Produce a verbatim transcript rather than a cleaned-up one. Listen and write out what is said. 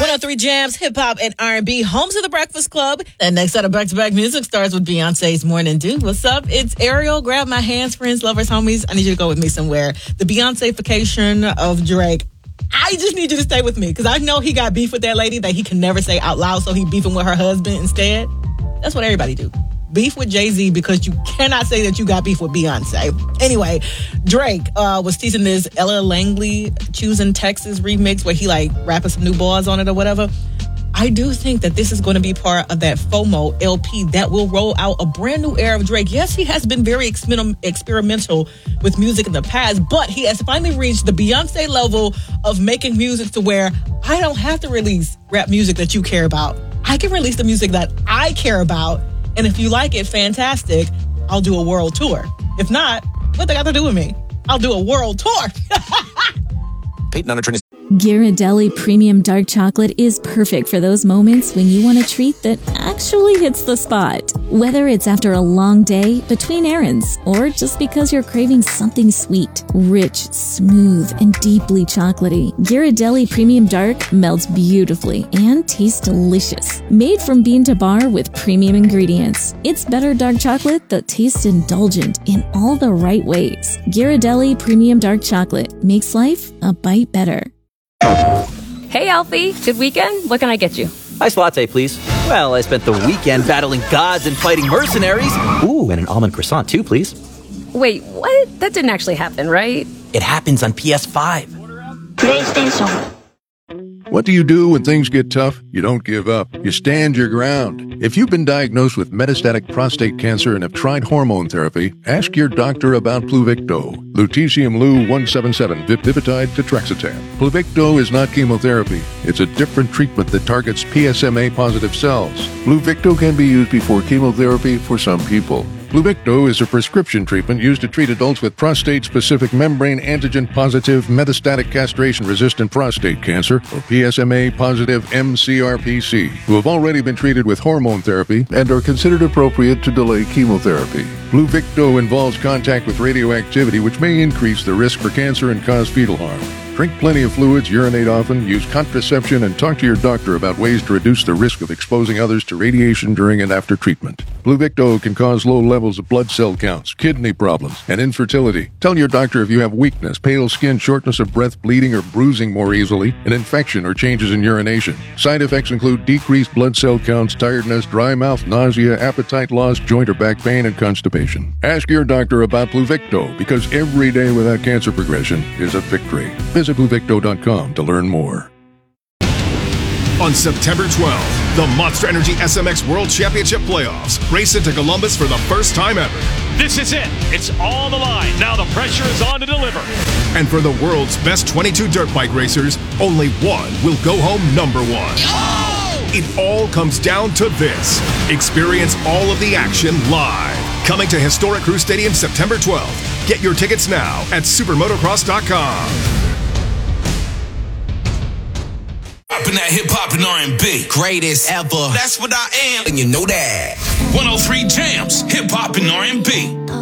one oh three Jams, hip hop and R and B, homes of the Breakfast Club. And next set of back-to-back music starts with Beyonce's Morning Dew. What's up? It's Ariel. Grab my hands, friends, lovers, homies. I need you to go with me somewhere. The Beyonce-fication of Drake. I just need you to stay with me because I know he got beef with that lady that he can never say out loud, so he beefing with her husband instead. That's what everybody do. Beef with Jay-Z because you cannot say that you got beef with Beyonce. Anyway, Drake uh, was teasing this Ella Langley Choosing Texas remix where he like rapping some new bars on it or whatever. I do think that this is going to be part of that FOMO L P that will roll out a brand new era of Drake. Yes, he has been very exper- experimental with music in the past, but he has finally reached the Beyonce level of making music to where I don't have to release rap music that you care about. I can release the music that I care about. And if you like it, fantastic. I'll do a world tour. If not, what they got to do with me? I'll do a world tour. Peyton on a Trinity. Ghirardelli Premium Dark Chocolate is perfect for those moments when you want a treat that actually hits the spot. Whether it's after a long day, between errands, or just because you're craving something sweet, rich, smooth, and deeply chocolatey, Ghirardelli Premium Dark melts beautifully and tastes delicious. Made from bean to bar with premium ingredients, it's better dark chocolate that tastes indulgent in all the right ways. Ghirardelli Premium Dark Chocolate makes life a bite better. Hey, Alfie. Good weekend? What can I get you? Iced latte, please. Well, I spent the weekend battling gods and fighting mercenaries. Ooh, and an almond croissant, too, please. Wait, what? That didn't actually happen, right? It happens on P S five. PlayStation. What do you do when things get tough? You don't give up. You stand your ground. If you've been diagnosed with metastatic prostate cancer and have tried hormone therapy, ask your doctor about Pluvicto. Lutetium Lu one seventy-seven, Vipitide, Tetrexatan. Pluvicto is not chemotherapy. It's a different treatment that targets P S M A-positive cells. Pluvicto can be used before chemotherapy for some people. Pluvicto is a prescription treatment used to treat adults with prostate-specific membrane antigen-positive metastatic castration-resistant prostate cancer, or P S M A-positive M C R P C, who have already been treated with hormone therapy and are considered appropriate to delay chemotherapy. Pluvicto involves contact with radioactivity, which may increase the risk for cancer and cause fetal harm. Drink plenty of fluids, urinate often, use contraception, and talk to your doctor about ways to reduce the risk of exposing others to radiation during and after treatment. Pluvicto can cause low levels of blood cell counts, kidney problems, and infertility. Tell your doctor if you have weakness, pale skin, shortness of breath, bleeding or bruising more easily, an infection or changes in urination. Side effects include decreased blood cell counts, tiredness, dry mouth, nausea, appetite loss, joint or back pain, and constipation. Ask your doctor about Pluvicto because every day without cancer progression is a victory. Visit Pluvicto dot com to learn more. On September twelfth, the Monster Energy S M X World Championship Playoffs race into Columbus for the first time ever. This is it. It's on the line. Now the pressure is on to deliver. And for the world's best twenty-two dirt bike racers, only one will go home number one. Oh! It all comes down to this. Experience all of the action live. Coming to Historic Crew Stadium September twelfth. Get your tickets now at supermotocross dot com. Popping that hip hop and R and B. Greatest ever. That's what I am. And you know that. one oh three Jams, hip hop and R and B.